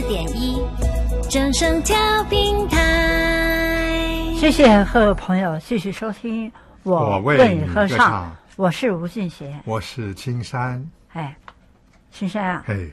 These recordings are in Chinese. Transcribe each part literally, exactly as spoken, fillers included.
点一，正声调频台。 谢谢各位朋友继续收听我为你歌唱，我是吴俊贤， 我是青山。 哎，青山啊， 嘿，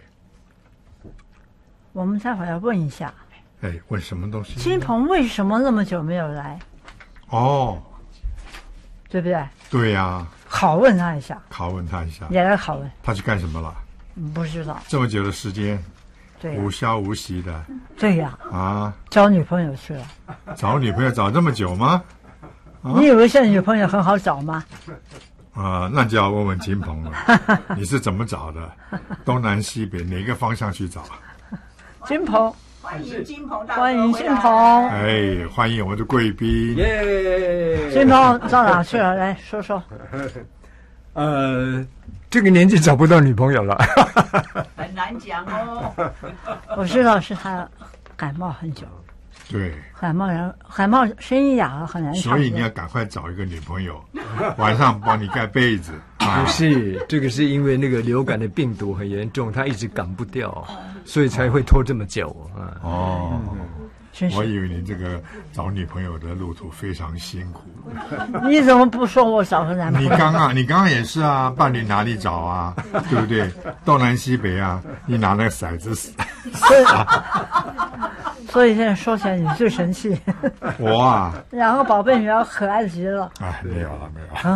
我们待会儿要问一下， 哎，问什么东西？ 金鹏为什么那么久没有来？ 哦， 对不对？ 对呀、啊， 拷问他一下， 拷问他一下， 也来拷问。 他去干什么了？ 不知道。 这么久的时间， 对、啊， 无消无息的。 对呀、 啊，啊， 交女朋友去了。 找女朋友找这么久吗？ 啊、你以为现在女朋友很好找吗？ 啊，那就要问问金鹏了，你是怎么找的？东南西北哪个方向去找？ 金鹏， 欢迎金鹏， 欢迎金鹏， 哎，欢迎我们的贵宾， 耶！ 金鹏到哪去了？来说说。 呃，这个年纪找不到女朋友了， 很难讲哦。 我知道是他感冒很久。 对， 感冒人感冒声音哑了很难唱， 所以你要赶快找一个女朋友，晚上帮你盖被子。 不是，这个是因为那个流感的病毒很严重，他一直赶不掉，所以才会拖这么久啊。 哦， 嗯、 我以为你这个找女朋友的路途非常辛苦。 你怎么不说我找个男朋友？ 你刚刚你刚刚也是啊，伴侣哪里找啊？对不对？东南西北啊，你拿那个骰子死。 所以现在说起来你最生气。 我啊， 然后宝贝女儿可爱极了。 哎，没有了，没有了。